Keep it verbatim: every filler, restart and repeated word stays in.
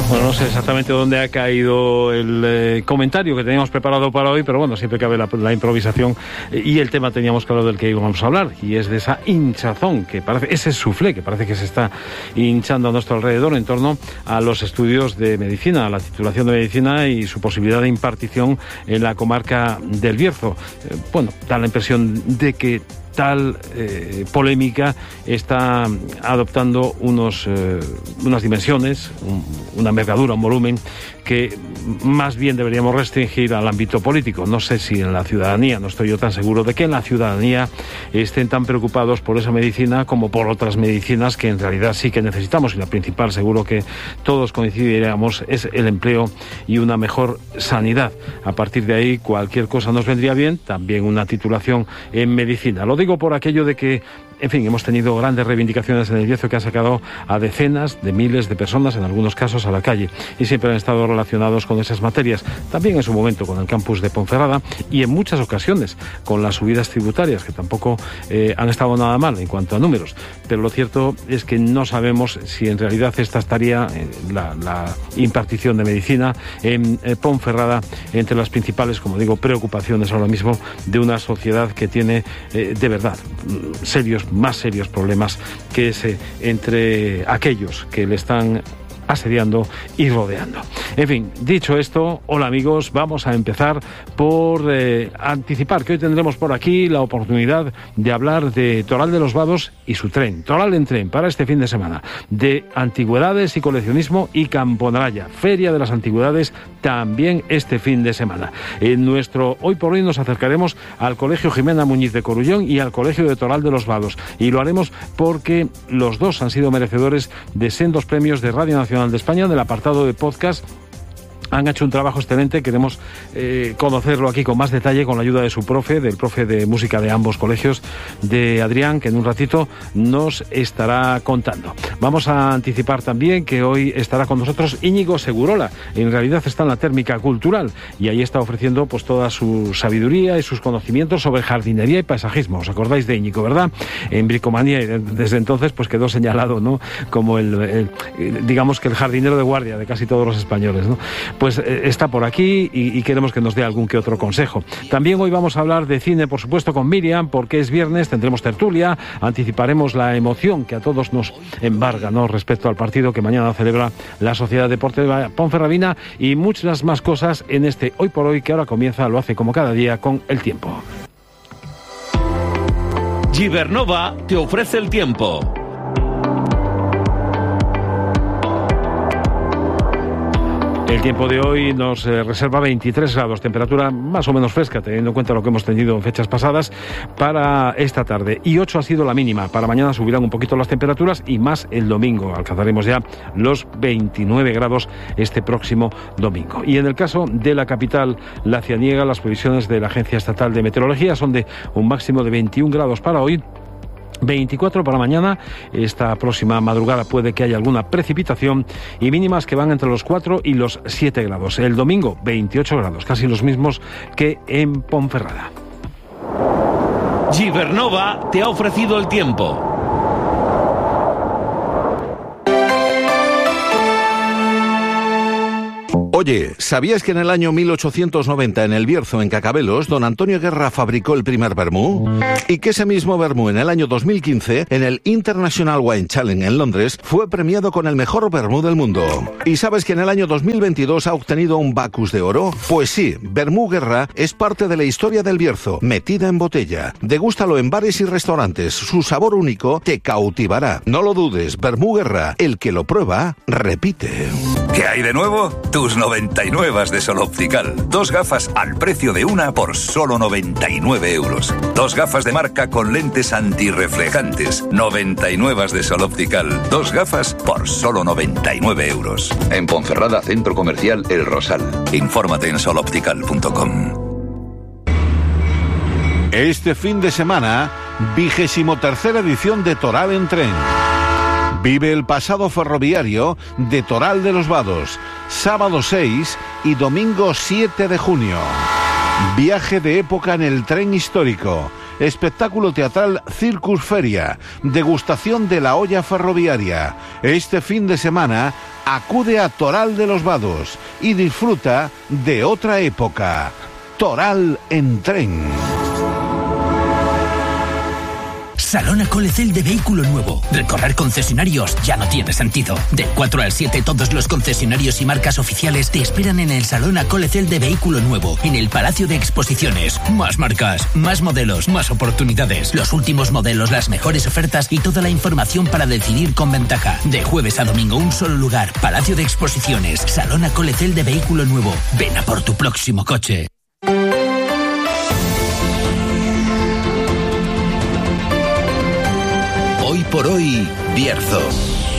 Bueno, no sé exactamente dónde ha caído el eh, comentario que teníamos preparado para hoy, pero bueno, siempre cabe la, la improvisación eh, y el tema teníamos claro del que íbamos a hablar, y es de esa hinchazón que parece, ese soufflé que parece que se está hinchando a nuestro alrededor en torno a los estudios de medicina, a la titulación de medicina y su posibilidad de impartición en la comarca del Bierzo. Eh, bueno, da la impresión de que tal eh, polémica está adoptando unos, eh, unas dimensiones, un, una envergadura, un volumen que más bien deberíamos restringir al ámbito político. No sé si en la ciudadanía, no estoy yo tan seguro de que en la ciudadanía estén tan preocupados por esa medicina como por otras medicinas que en realidad sí que necesitamos, y la principal, seguro que todos coincidiríamos, es el empleo y una mejor sanidad. A partir de ahí cualquier cosa nos vendría bien, también una titulación en medicina. Lo digo por aquello de que, en fin, hemos tenido grandes reivindicaciones en el Bierzo que han sacado a decenas de miles de personas, en algunos casos a la calle, y siempre han estado relacionados con esas materias. También en su momento con el campus de Ponferrada y en muchas ocasiones con las subidas tributarias, que tampoco eh, han estado nada mal en cuanto a números. Pero lo cierto es que no sabemos si en realidad esta estaría, eh, la, la impartición de medicina en eh, Ponferrada, entre las principales, como digo, preocupaciones ahora mismo de una sociedad que tiene eh, de verdad serios más serios problemas que ese entre aquellos que le están asediando y rodeando. En fin, dicho esto, hola amigos, vamos a empezar por eh, anticipar que hoy tendremos por aquí la oportunidad de hablar de Toral de los Vados y su tren, Toral en tren, para este fin de semana, de antigüedades y coleccionismo y Camponaraya, Feria de las Antigüedades, también este fin de semana. En nuestro Hoy por Hoy nos acercaremos al Colegio Jimena Muñiz de Corullón y al Colegio de Toral de los Vados, y lo haremos porque los dos han sido merecedores de sendos premios de Radio Nacional de España del apartado de podcast. Han hecho un trabajo excelente, queremos eh, conocerlo aquí con más detalle con la ayuda de su profe, del profe de música de ambos colegios, de Adrián, que en un ratito nos estará contando. Vamos a anticipar también que hoy estará con nosotros Íñigo Segurola. En realidad está en la Térmica Cultural y ahí está ofreciendo pues toda su sabiduría y sus conocimientos sobre jardinería y paisajismo. ¿Os acordáis de Íñigo, verdad? En Bricomanía, y desde entonces pues quedó señalado, ¿no?, como el, el digamos que el jardinero de guardia de casi todos los españoles, ¿no? Pues eh, está por aquí y, y queremos que nos dé algún que otro consejo. También hoy vamos a hablar de cine, por supuesto, con Miriam, porque es viernes, tendremos tertulia, anticiparemos la emoción que a todos nos embarga, ¿no?, respecto al partido que mañana celebra la Sociedad Deportiva Ponferradina, y muchas más cosas en este Hoy por Hoy, que ahora comienza, lo hace como cada día, con el tiempo. Gibernova te ofrece el tiempo. El tiempo de hoy nos eh, reserva veintitrés grados, temperatura más o menos fresca, teniendo en cuenta lo que hemos tenido en fechas pasadas para esta tarde. Y ocho ha sido la mínima. Para mañana subirán un poquito las temperaturas y más el domingo. Alcanzaremos ya los veintinueve grados este próximo domingo. Y en el caso de la capital lacianiega, las previsiones de la Agencia Estatal de Meteorología son de un máximo de veintiún grados para hoy, veinticuatro para mañana. Esta próxima madrugada puede que haya alguna precipitación, y mínimas que van entre los cuatro y los siete grados. El domingo, veintiocho grados, casi los mismos que en Ponferrada. Gibernova te ha ofrecido el tiempo. Oye, ¿sabías que en el año mil ochocientos noventa en el Bierzo, en Cacabelos, don Antonio Guerra fabricó el primer vermú? Y que ese mismo vermú en el año dos mil quince, en el International Wine Challenge en Londres, fue premiado con el mejor vermú del mundo. ¿Y sabes que en el año dos mil veintidós ha obtenido un Bacus de oro? Pues sí, Vermú Guerra es parte de la historia del Bierzo, metida en botella. Degústalo en bares y restaurantes, su sabor único te cautivará. No lo dudes, Vermú Guerra, el que lo prueba, repite. ¿Qué hay de nuevo? Tus noventa y nueve de Sol Optical. Dos gafas al precio de una por solo noventa y nueve euros. Dos gafas de marca con lentes antirreflejantes. noventa y nueve de Sol Optical. Dos gafas por solo noventa y nueve euros. En Ponferrada, Centro Comercial El Rosal. Infórmate en sol optical punto com. Este fin de semana, vigésimo tercera edición de Toral en Tren. Vive el pasado ferroviario de Toral de los Vados, sábado seis y domingo siete de junio. Viaje de época en el tren histórico, espectáculo teatral Circus Feria, degustación de la olla ferroviaria. Este fin de semana acude a Toral de los Vados y disfruta de otra época. Toral en tren. Salona Colecel de vehículo nuevo. Recorrer concesionarios ya no tiene sentido. Del cuatro al siete todos los concesionarios y marcas oficiales te esperan en el Salona Colecel de vehículo nuevo, en el Palacio de Exposiciones. Más marcas, más modelos, más oportunidades. Los últimos modelos, las mejores ofertas y toda la información para decidir con ventaja. De jueves a domingo, un solo lugar. Palacio de Exposiciones. Salona Colecel de vehículo nuevo. Ven a por tu próximo coche. Hoy por hoy, Bierzo.